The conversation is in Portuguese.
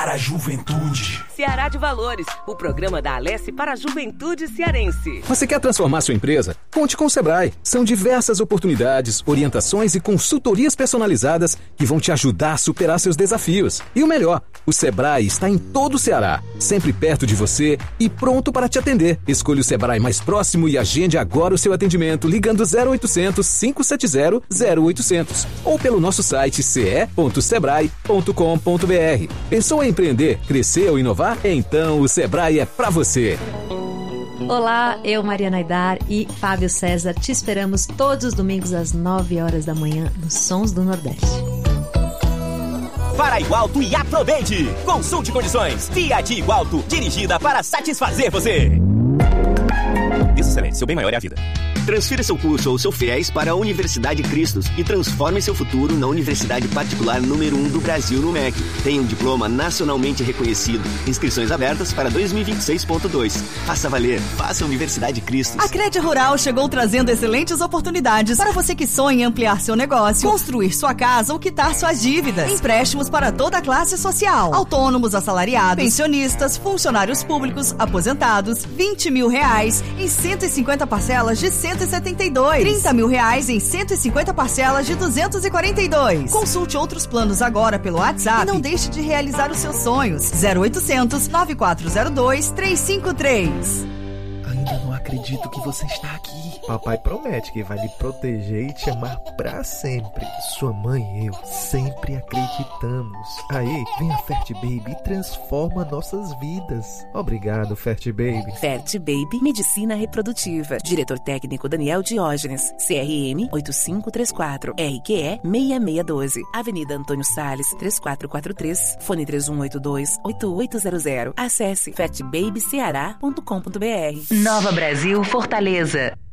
Para a juventude. Ceará de Valores, o programa da Alesse para a juventude cearense. Você quer transformar sua empresa? Conte com o Sebrae. São diversas oportunidades, orientações e consultorias personalizadas que vão te ajudar a superar seus desafios. E o melhor, o Sebrae está em todo o Ceará, sempre perto de você e pronto para te atender. Escolha o Sebrae mais próximo e agende agora o seu atendimento ligando 0800 570 0800 ou pelo nosso site ce.sebrae.com.br. Pensou em empreender, crescer ou inovar? Então o Sebrae é pra você. Olá, eu, Mariana Aidar e Fábio César te esperamos todos os domingos às 9 horas da manhã nos Sons do Nordeste. Para Igualto e aproveite! Consulte condições. Fiat Igualto, dirigida para satisfazer você. Isso, excelente, seu bem maior é a vida. Transfira seu curso ou seu FIES para a Universidade Cristos e transforme seu futuro na universidade particular número 1 do Brasil no MEC. Tem um diploma nacionalmente reconhecido. Inscrições abertas para 2026.2. Faça valer. Faça Universidade Cristos. A Crede Rural chegou trazendo excelentes oportunidades para você que sonha em ampliar seu negócio, construir sua casa ou quitar suas dívidas. Empréstimos para toda a classe social. Autônomos, assalariados, pensionistas, funcionários públicos, aposentados. R$20 mil em 150 parcelas de 172. R$30 mil em 150 parcelas de 242. Consulte outros planos agora pelo WhatsApp e não deixe de realizar os seus sonhos. 0800 9402 353. Ainda não acredito que você está aqui. Papai promete que vai lhe proteger e te amar pra sempre. Sua mãe e eu sempre acreditamos. Aí, vem a Fert Baby e transforma nossas vidas. Obrigado, Fert Baby. Fert Baby Medicina Reprodutiva. Diretor técnico Daniel Diógenes. CRM 8534. RQE 6612. Avenida Antônio Salles 3443. Fone 3182-8800. Acesse fertbabyceará.com.br. Nova Brasil, Fortaleza.